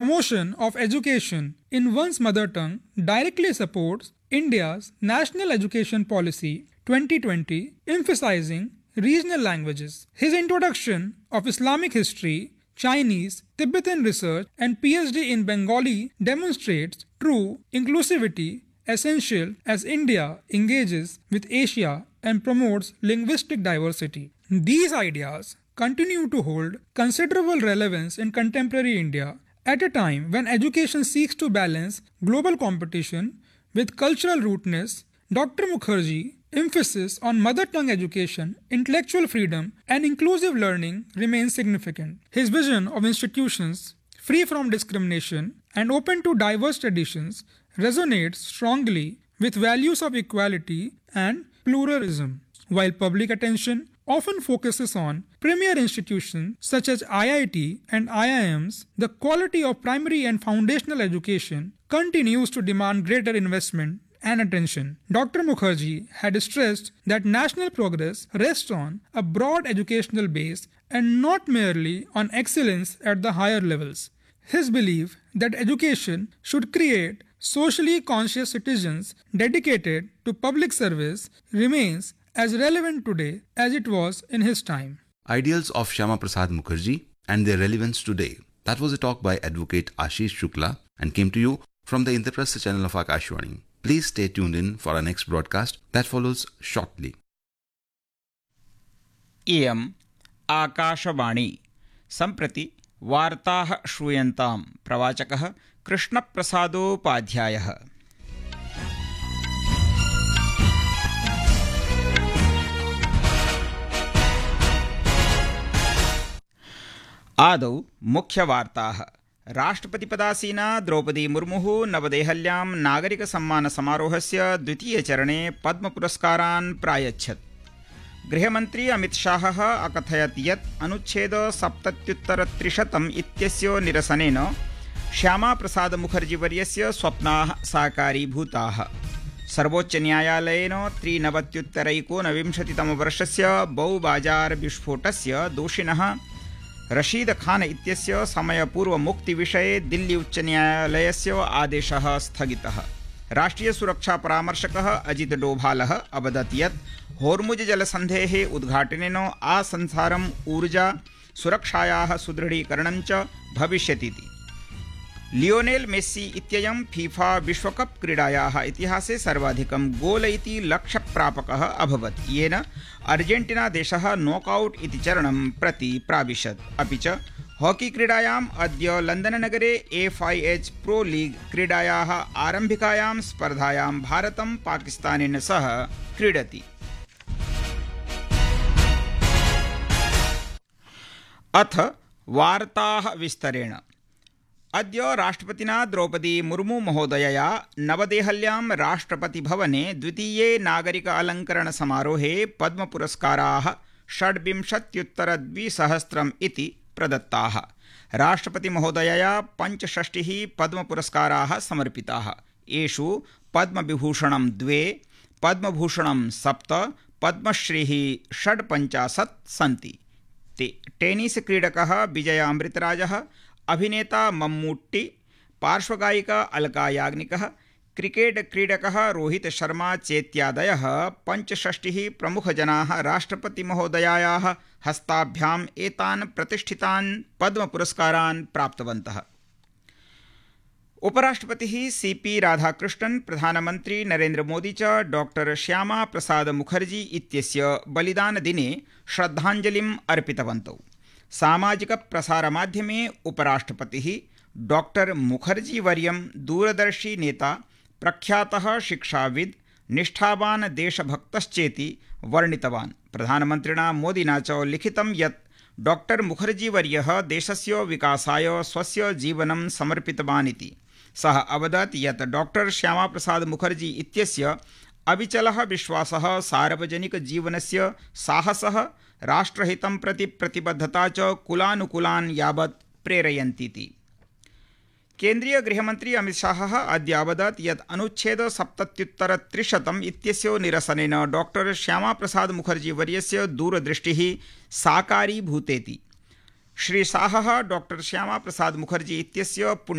promotion of education in one's mother tongue directly supports India's National Education Policy 2020, emphasizing regional languages. His introduction of Islamic history, Chinese, Tibetan research, and PhD in Bengali demonstrates true inclusivity essential as India engages with Asia and promotes linguistic diversity. These ideas continue to hold considerable relevance in contemporary India at a time when education seeks to balance global competition with cultural rootedness. Dr. Mukherjee's emphasis on mother tongue education, intellectual freedom, and inclusive learning remains significant. His vision of institutions free from discrimination and open to diverse traditions resonates strongly with values of equality and pluralism. While public attention often focuses on premier institutions such as IIT and IIMs, the quality of primary and foundational education continues to demand greater investment and attention. Dr. Mukherjee had stressed that national progress rests on a broad educational base and not merely on excellence at the higher levels. His belief that education should create socially conscious citizens dedicated to public service remains as relevant today as it was in his time. Ideals of Shyama Prasad Mukherjee and their relevance today. That was a talk by Advocate Ashish Shukla and came to you from the Indraprastha channel of Akashvani. Please stay tuned in for our next broadcast that follows shortly. इयम् आकाशवाणी सम्प्रति वार्ताः श्रूयन्ताम् प्रवाचकः कृष्णप्रसादोपाध्यायः। आदौ मुख्यवार्ताः। राष्ट्रपतिपदासीना द्रौपदी मुर्मुः नवदेहल्यां नागरिकसम्मानसमारोहस्य द्वितीयचरणे पद्मपुरस्कारान् प्रायच्छत्। गृहमन्त्री अमितशाहः अकथयत् यत् अनुच्छेद 77 इत्यस्य निरसनेन श्यामाप्रसादमुखर्जीवर्यस्य स्वप्नाः साकारीभूताः। सर्वोच्चन्यायालयेन 93-एकोनविंशतितमवर्षस्य बौबाजार विस्फोटस्य दोषिणः रशीद खान इत्यस्य समयपूर्वमुक्तिविषये दिल्ली उच्चन्यायालयस्य आदेशः स्थगितः। राष्ट्रियसुरक्षापरामर्शकः अजित डोभालः अवदत् यत् होर्मुज जलसन्धेः उद्घाटनेन आसंसारम् ऊर्जा सुरक्षायाः सुदृढीकरणं च भविष्यतीति। लियोनेल मेस्सी इत्ययं फीफा विश्वकप क्रीडायाः इतिहासे सर्वाधिकं गोल इति लक्ष्यप्रापकः अभवत्, येन अर्जेन्टिना देशः नॉकआउट इति चरणं प्रति प्राविशत्। अपि च हॉकी क्रीडायाम् अद्य लन्दननगरे FIH प्रो लीग क्रीडायाः आरम्भिकायां स्पर्धायां भारतं पाकिस्तानेन सह क्रीडति। अथ वार्ताः विस्तरेण। अद्य राष्ट्रपतिना द्रौपदी मुर्मू महोदयया नवदेहल्यां राष्ट्रपतिभवने द्वितीये नागरिक अलङ्करण समारोहे पद्मपुरस्काराः 26,200 इति प्रदत्ताः। राष्ट्रपतिमहोदयया 65 पद्मपुरस्काराः समर्पिताः। येषु पद्मविभूषणं 2, पद्मभूषणं 7, पद्मश्रीः 56 सन्ति। टेनिस क्रीडकः विजय अमृतराजः, अभिनेता मम्मूट्टी, पार्श्वगायिका अलका याग्निकः, क्रिकेट क्रीडकः रोहित शर्मा चेत्यादयः 65 प्रमुखजनाः राष्ट्रपतिमहोदयायाः हस्ताभ्याम् एतान् प्रतिष्ठितान् पद्मपुरस्कारान् प्राप्तवन्तः। उपराष्ट्रपतिः CP राधाकृष्णन्, प्रधानमन्त्री नरेन्द्र मोदी च डॉक्टर श्यामा प्रसाद मुखर्जी इत्यस्य बलिदानदिने श्रद्धाञ्जलिम् अर्पितवन्तौ। सामाजिक प्रसारमाध्यमे उपराष्ट्रपतिः डॉक्टर मुखर्जी वर्यं दूरदर्शी नेता, प्रख्यातः शिक्षाविद्, निष्ठावान् देशभक्तश्चेति वर्णितवान्। प्रधानमन्त्रिणा मोदिना च लिखितं यत् डॉक्टर मुखर्जी वर्यः देशस्य विकासाय स्वस्य जीवनं समर्पितवान् इति। सः अवदत् यत् डॉक्टर श्यामा प्रसाद मुखर्जी इत्यस्य अविचलः विश्वासः, सार्वजनिकजीवनस्य साहसः, राष्ट्रहितं प्रति प्रतिबद्धता च कुलानुकुलान् यावत् प्रेरयन्तीति। केन्द्रीय गृहमन्त्री अमितशाहः अद्य अवदत् यत् अनुच्छेद 77 इत्यस्य निरसनेन डॉक्टर श्यामा प्रसाद मुखर्जी वर्यस्य दूरदृष्टिः साकारीभूतेति। श्री शाहः डॉक्टर श्यामा प्रसाद मुखर्जी इत्यस्य